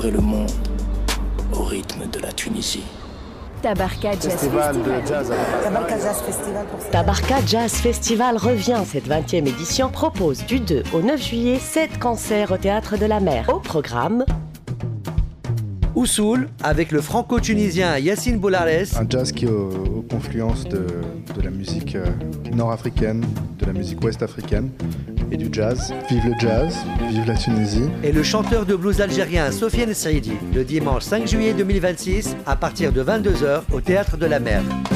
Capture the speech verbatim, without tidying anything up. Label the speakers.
Speaker 1: vivre le monde au rythme de la Tunisie.
Speaker 2: Tabarka Jazz
Speaker 3: Festival
Speaker 2: Festival.
Speaker 3: de jazz.
Speaker 4: Tabarka Jazz Festival pour ça.
Speaker 5: Tabarka Jazz Festival revient. Cette vingtième édition propose du deux au neuf juillet sept concerts au Théâtre de la Mer. Au programme,
Speaker 6: Oussoul, avec le franco-tunisien Yassine Boulares,
Speaker 3: Un jazz qui est aux, aux confluences de, de la musique euh, nord-africaine, de la musique ouest-africaine et du jazz. Vive le jazz, vive la Tunisie.
Speaker 6: et le chanteur de blues algérien Sofiane Saidi, le dimanche cinq juillet deux mille vingt-six, à partir de vingt-deux heures, au Théâtre de la Mer.